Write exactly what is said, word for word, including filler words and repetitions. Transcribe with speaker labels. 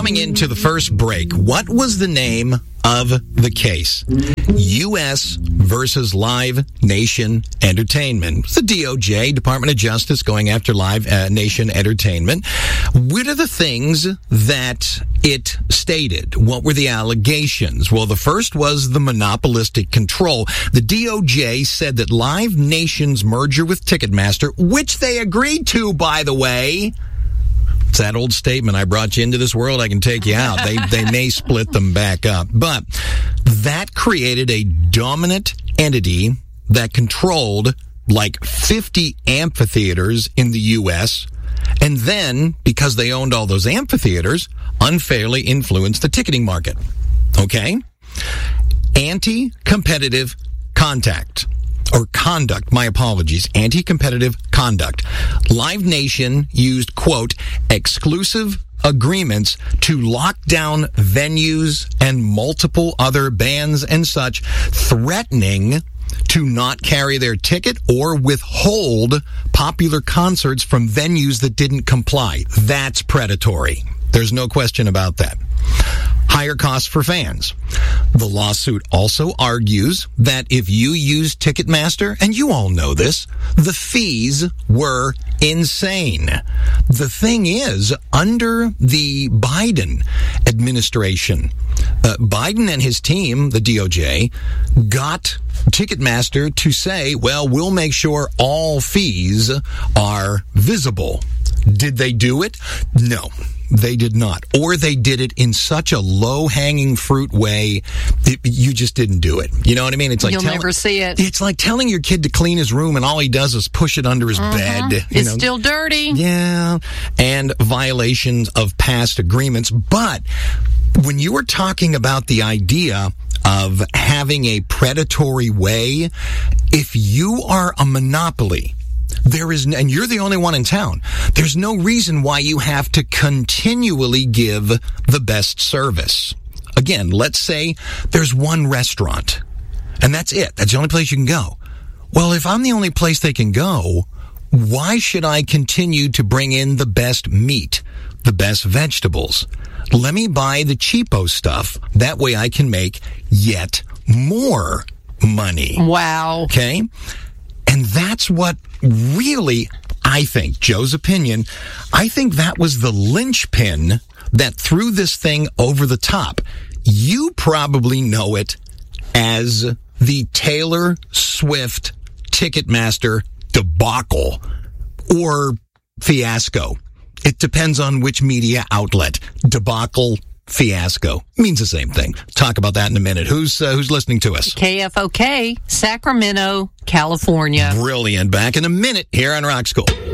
Speaker 1: coming into the first break, what was the name of the case? U S versus Live Nation Entertainment. It's the D O J, Department of Justice, going after Live uh, Nation Entertainment. What are the things that it stated? What were the allegations? Well, the first was the monopolistic control. The D O J said that Live Nation's merger with Ticketmaster, which they agreed to, by the way. It's that old statement, I brought you into this world, I can take you out. They they may split them back up. But that created a dominant entity that controlled like fifty amphitheaters in the U S, and then, because they owned all those amphitheaters, unfairly influenced the ticketing market. Okay? Anti-competitive contact. Or conduct, my apologies, anti-competitive conduct. Live Nation used, quote, exclusive agreements to lock down venues and multiple other bands and such, threatening to not carry their ticket or withhold popular concerts from venues that didn't comply. That's predatory. There's no question about that. Higher costs for fans. The lawsuit also argues that if you use Ticketmaster, and you all know this, the fees were insane. The thing is, under the Biden administration, uh, Biden and his team, the D O J, got Ticketmaster to say, well, we'll make sure all fees are visible. Did they do it? No. They did not. Or they did it in such a low-hanging fruit way, it, you just didn't do it. You know what I mean? It's like
Speaker 2: You'll
Speaker 1: tell,
Speaker 2: never see it.
Speaker 1: It's like telling your kid to clean his room and all he does is push it under his
Speaker 2: uh-huh.
Speaker 1: bed. You
Speaker 2: it's
Speaker 1: know?
Speaker 2: still dirty.
Speaker 1: Yeah. And violations of past agreements. But when you were talking about the idea of having a predatory way, if you are a monopoly, there is, and you're the only one in town, there's no reason why you have to continually give the best service. Again, let's say there's one restaurant, and that's it. That's the only place you can go. Well, if I'm the only place they can go, why should I continue to bring in the best meat, the best vegetables? Let me buy the cheapo stuff. That way I can make yet more money.
Speaker 2: Wow.
Speaker 1: Okay? And that's what really, I think, Joe's opinion, I think that was the linchpin that threw this thing over the top. You probably know it as the Taylor Swift Ticketmaster debacle or fiasco. It depends on which media outlet. Debacle, fiasco means the same thing. Talk about that in a minute. Who's uh, who's listening to us?
Speaker 2: K F O K, Sacramento, California.
Speaker 1: Brilliant. Back in a minute here on Rock School.